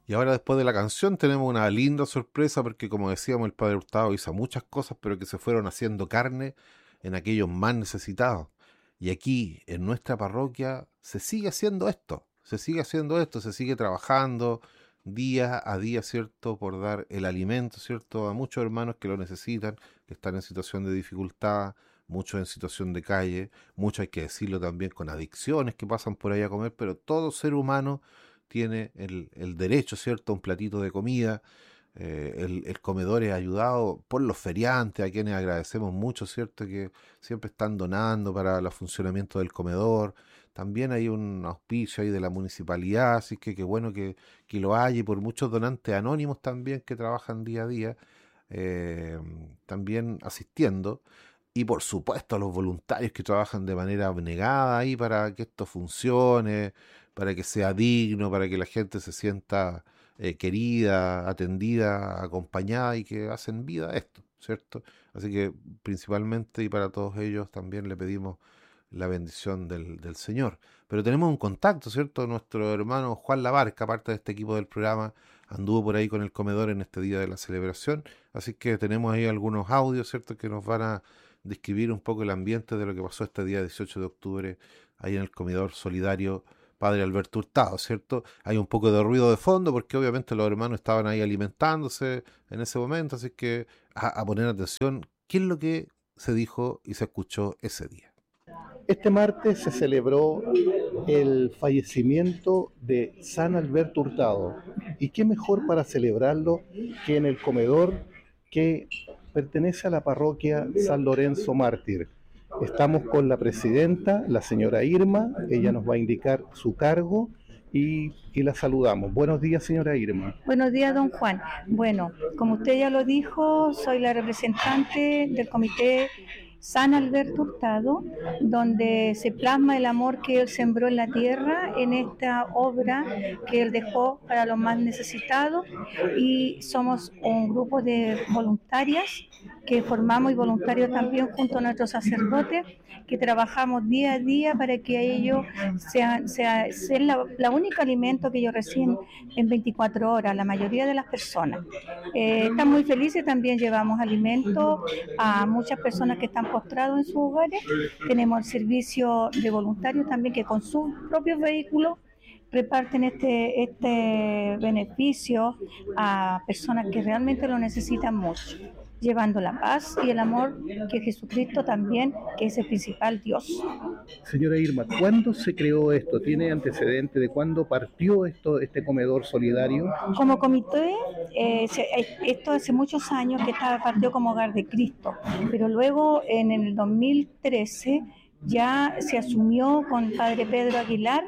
Y ahora después de la canción tenemos una linda sorpresa porque como decíamos el Padre Hurtado hizo muchas cosas pero que se fueron haciendo carne en aquellos más necesitados. Y aquí en nuestra parroquia se sigue haciendo esto, se sigue haciendo esto, se sigue trabajando día a día, ¿cierto? Por dar el alimento, ¿cierto? A muchos hermanos que lo necesitan, que están en situación de dificultad, muchos en situación de calle, muchos hay que decirlo también con adicciones que pasan por ahí a comer, pero todo ser humano tiene el derecho, ¿cierto?, a un platito de comida. El comedor es ayudado por los feriantes, a quienes agradecemos mucho, ¿cierto?, que siempre están donando para el funcionamiento del comedor. También hay un auspicio ahí de la municipalidad, así que qué bueno que lo hay, y por muchos donantes anónimos también que trabajan día a día, eh, también asistiendo. Y por supuesto a los voluntarios que trabajan de manera abnegada ahí para que esto funcione, para que sea digno, para que la gente se sienta querida, atendida, acompañada y que hacen vida a esto, ¿cierto? Así que principalmente y para todos ellos también le pedimos la bendición del Señor. Pero tenemos un contacto, ¿cierto? Nuestro hermano Juan Labarca, parte de este equipo del programa, anduvo por ahí con el comedor en este día de la celebración. Así que tenemos ahí algunos audios, ¿cierto?, que nos van a describir un poco el ambiente de lo que pasó este día 18 de octubre ahí en el comedor solidario Padre Alberto Hurtado, ¿cierto? Hay un poco de ruido de fondo porque obviamente los hermanos estaban ahí alimentándose en ese momento, así que a poner atención qué es lo que se dijo y se escuchó ese día. Este martes se celebró el fallecimiento de San Alberto Hurtado. ¿Y qué mejor para celebrarlo que en el comedor que pertenece a la parroquia San Lorenzo Mártir? Estamos con la presidenta, la señora Irma. Ella nos va a indicar su cargo y la saludamos. Buenos días, señora Irma. Buenos días, don Juan. Bueno, como usted ya lo dijo, soy la representante del Comité San Alberto Hurtado, donde se plasma el amor que él sembró en la tierra, en esta obra que él dejó para los más necesitados, y somos un grupo de voluntarias que formamos y voluntarios también junto a nuestros sacerdotes, que trabajamos día a día para que ellos sean la única alimento que ellos reciben en 24 horas, la mayoría de las personas. Están muy felices, también llevamos alimentos a muchas personas que están postrados en sus hogares. Tenemos el servicio de voluntarios también que con sus propios vehículos reparten este beneficio a personas que realmente lo necesitan mucho, llevando la paz y el amor que Jesucristo también, que es el principal Dios. Señora Irma, ¿cuándo se creó esto? ¿Tiene antecedente de cuándo partió este comedor solidario? Como comité, esto hace muchos años que estaba partido como Hogar de Cristo, pero luego en el 2013 ya se asumió con Padre Pedro Aguilar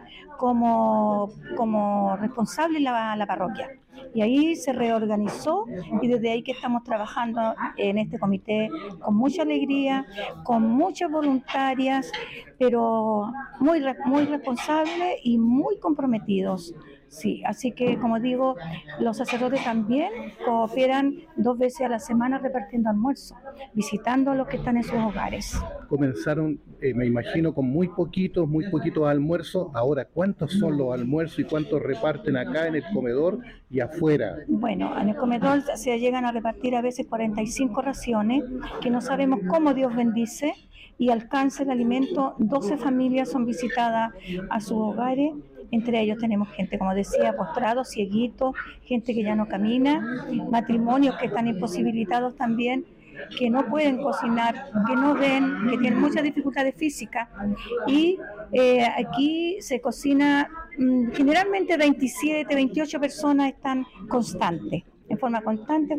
como responsable la parroquia. Y ahí se reorganizó y desde ahí que estamos trabajando en este comité con mucha alegría, con muchas voluntarias, pero muy responsables y muy comprometidos. Sí, así que como digo, los sacerdotes también cooperan 2 veces a la semana repartiendo almuerzo, visitando a los que están en sus hogares. Comenzaron, me imagino, con muy poquitos almuerzos. Ahora, ¿cuántos son los almuerzos y cuántos reparten acá en el comedor y afuera? Bueno, en el comedor se llegan a repartir a veces 45 raciones, que no sabemos cómo Dios bendice, y alcanza el alimento. 12 familias son visitadas a sus hogares. Entre ellos tenemos gente, como decía, postrados, cieguitos, gente que ya no camina, matrimonios que están imposibilitados también, que no pueden cocinar, que no ven, que tienen muchas dificultades físicas. Y aquí se cocina, generalmente 27, 28 personas están constantes, en forma constante.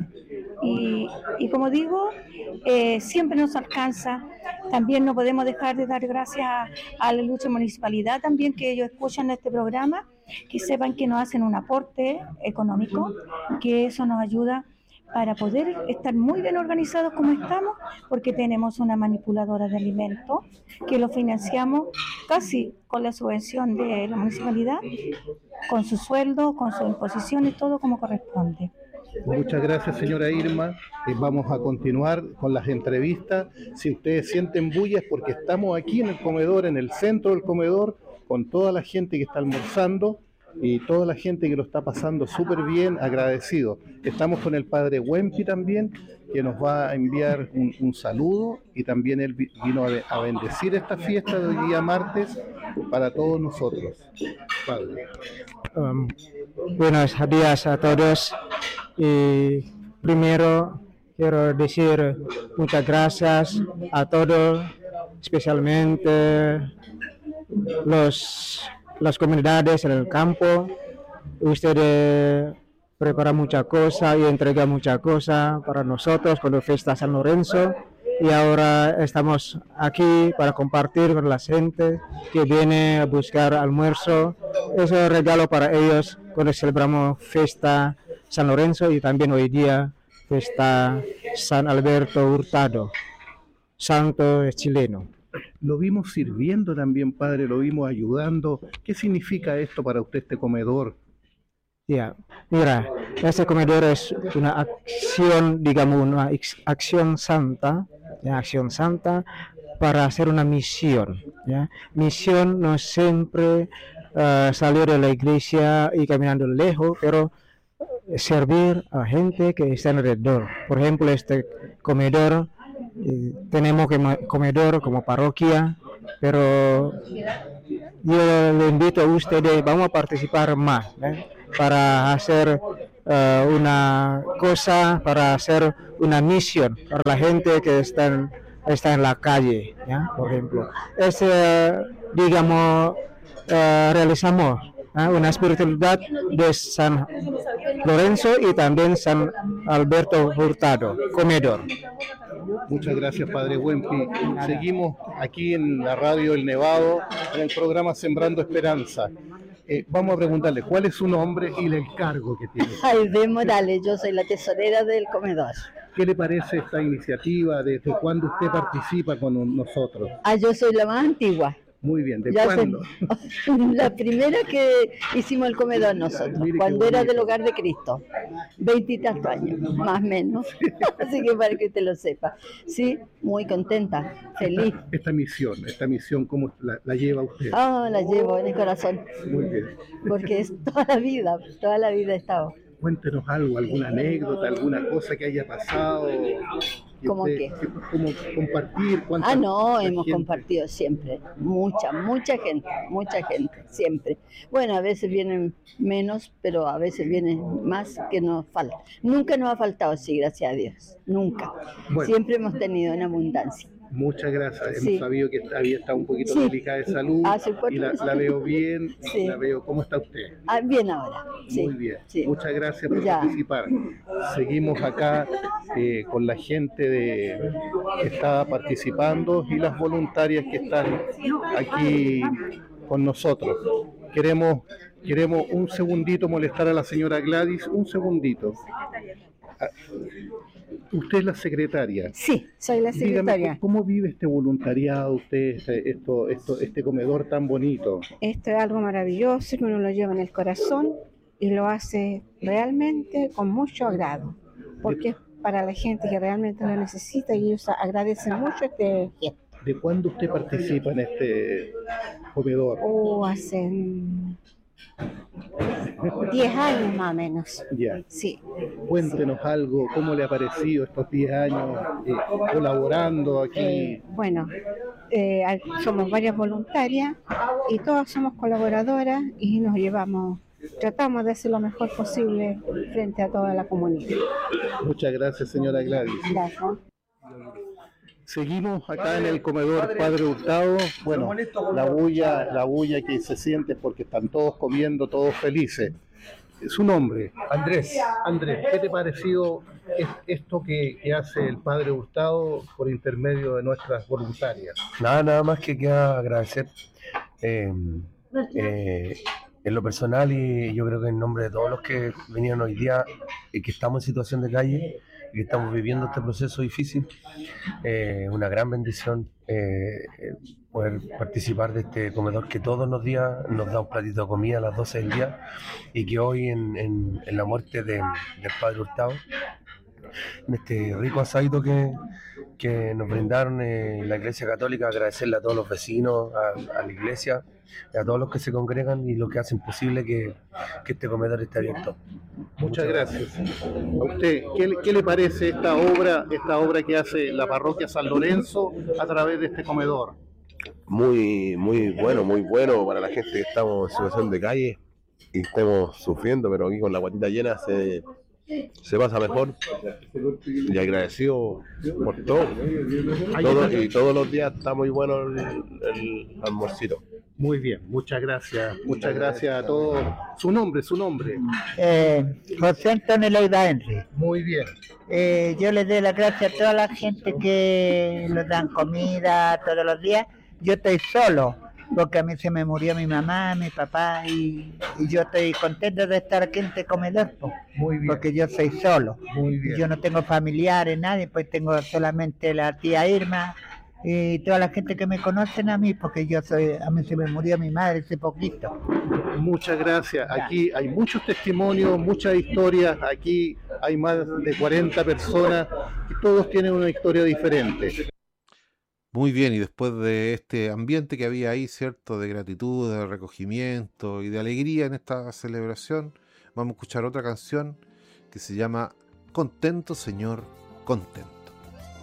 Y como digo, siempre nos alcanza. También no podemos dejar de dar gracias a la lucha municipalidad también, que ellos escuchan este programa, que sepan que nos hacen un aporte económico, que eso nos ayuda para poder estar muy bien organizados como estamos, porque tenemos una manipuladora de alimentos que lo financiamos casi con la subvención de la municipalidad, con su sueldo, con su imposición y todo como corresponde. Muchas gracias, señora Irma. Vamos a continuar con las entrevistas. Si ustedes sienten bulla es porque estamos aquí en el comedor, en el centro del comedor, con toda la gente que está almorzando. y toda la gente que lo está pasando súper bien, agradecido. Estamos con el padre Wempi también, que nos va a enviar un saludo, y también él vino a bendecir esta fiesta de hoy día martes para todos nosotros. Padre. Buenos días a todos. Y primero quiero decir muchas gracias a todos, especialmente las comunidades en el campo. Ustedes preparan muchas cosas y entregan muchas cosas para nosotros con la fiesta San Lorenzo. Y ahora estamos aquí para compartir con la gente que viene a buscar almuerzo. Es un regalo para ellos cuando celebramos fiesta San Lorenzo y también hoy día fiesta San Alberto Hurtado, santo chileno. Lo vimos sirviendo también, padre, lo vimos ayudando. ¿Qué significa esto para usted, este comedor? Ya, mira, este comedor es una acción, digamos, una acción santa, ¿ya? Acción santa para hacer una misión, ¿ya? Misión no es siempre salir de la iglesia y caminando lejos, pero servir a gente que está alrededor. Por ejemplo, este comedor, tenemos comedor como parroquia, pero yo le invito a ustedes, vamos a participar más, para hacer una cosa, para hacer una misión para la gente que está en la calle, ¿ya? Por ejemplo, digamos, realizamos una espiritualidad de San Lorenzo y también San Alberto Hurtado, comedor. Muchas gracias, padre Wempi. Seguimos aquí en la radio El Nevado, en el programa Sembrando Esperanza. Vamos a preguntarle, ¿cuál es su nombre y el cargo que tiene? Aide Morales, yo soy la tesorera del comedor. ¿Qué le parece esta iniciativa? ¿Desde cuándo usted participa con nosotros? Yo soy la más antigua. Muy bien, ¿de Ya cuándo? La primera que hicimos el comedor nosotros, Mire cuando qué era bonito. del Hogar de Cristo, 20 y tantos años, más o menos. Así que para que usted lo sepa. Sí, muy contenta, feliz. Esta misión, ¿cómo la lleva usted? La llevo en el corazón, Muy bien. porque es toda la vida he estado. Cuéntenos algo, alguna anécdota, alguna cosa que haya pasado. ¿Cómo qué? ¿Cómo compartir? ¿Cuánta Hemos gente? compartido siempre, mucha gente, siempre. Bueno, a veces vienen menos, pero a veces vienen más que nos falta. Nunca nos ha faltado, sí, gracias a Dios, nunca. Bueno. Siempre hemos tenido en abundancia. Muchas gracias. Sí. Hemos sabido que había estado un poquito Sí. delicada de salud Supuesto y que sí. la veo bien. Sí. La veo. ¿Cómo está usted? Bien ahora, sí. Muy bien. Sí. Muchas gracias por Ya. participar. Seguimos acá con la gente que está participando y las voluntarias que están aquí con nosotros. Queremos un segundito molestar a la señora Gladys, un segundito. Usted es la secretaria. Sí, soy la secretaria. Dígame, ¿cómo vive este voluntariado usted, este comedor tan bonito? Esto es algo maravilloso que uno lo lleva en el corazón y lo hace realmente con mucho agrado, porque es para la gente que realmente lo necesita y ellos agradecen mucho este gesto. ¿De cuándo usted participa en este comedor? Hace 10 años más o menos. Ya. Sí. Cuéntenos algo, ¿cómo le ha parecido estos 10 años colaborando aquí? Somos varias voluntarias y todas somos colaboradoras y nos tratamos de hacer lo mejor posible frente a toda la comunidad. Muchas gracias, señora Gladys. Gracias. Seguimos acá en el comedor Padre Hurtado. Bueno, la bulla que se siente es porque están todos comiendo, todos felices. Su nombre. Andrés. Andrés, ¿qué te ha parecido esto que hace el Padre Hurtado por intermedio de nuestras voluntarias? Nada más que queda agradecer en lo personal y yo creo que en nombre de todos los que vinieron hoy día y que estamos en situación de calle y que estamos viviendo este proceso difícil, una gran bendición poder participar de este comedor que todos los días nos da un platito de comida a las 12 del día y que hoy en la muerte del Padre Hurtado, en este rico asadito que nos brindaron la Iglesia Católica, agradecerle a todos los vecinos, a la Iglesia a todos los que se congregan y los que hacen posible que este comedor esté abierto. Muchas gracias. A usted, ¿qué le parece esta obra que hace la parroquia San Lorenzo a través de este comedor? Muy bueno para la gente que estamos en situación de calle y estamos sufriendo, pero aquí con la guatita llena se pasa mejor, y agradecido por todo. Y todos los días está muy bueno el almuercito. Muy bien, muchas gracias a todos. Su nombre. José Antonio Leiva Henry. Muy bien. Yo les doy las gracias a toda la gente que nos dan comida todos los días. Yo estoy solo, porque a mí se me murió mi mamá, mi papá, y yo estoy contento de estar aquí en este comedor, Muy bien. porque yo soy solo. Muy bien. Yo no tengo familiares, nadie, pues tengo solamente la tía Irma y toda la gente que me conocen a mí, porque a mí se me murió mi madre hace poquito. Muchas gracias. Aquí hay muchos testimonios, muchas historias. Aquí hay más de 40 personas y todos tienen una historia diferente. Muy bien, y después de este ambiente que había ahí, ¿cierto? De gratitud, de recogimiento y de alegría en esta celebración, vamos a escuchar otra canción que se llama Contento, Señor, contento.